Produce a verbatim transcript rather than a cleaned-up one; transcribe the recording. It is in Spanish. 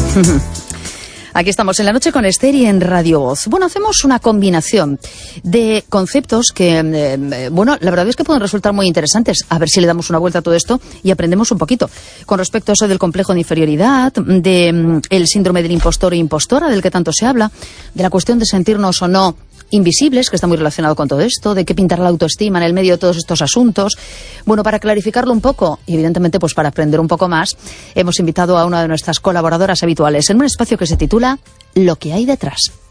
Aquí estamos en La Noche con Esther y en Radio Voz. Bueno, hacemos una combinación de conceptos que, eh, bueno, la verdad es que pueden resultar muy interesantes. A ver si le damos una vuelta a todo esto y aprendemos un poquito. Con respecto a eso del complejo de inferioridad, de el síndrome del impostor o impostora, del que tanto se habla, de la cuestión de sentirnos o no invisibles, que está muy relacionado con todo esto, de qué pintar la autoestima en el medio de todos estos asuntos. Bueno, para clarificarlo un poco y evidentemente pues para aprender un poco más, hemos invitado a una de nuestras colaboradoras habituales en un espacio que se titula Lo que hay detrás.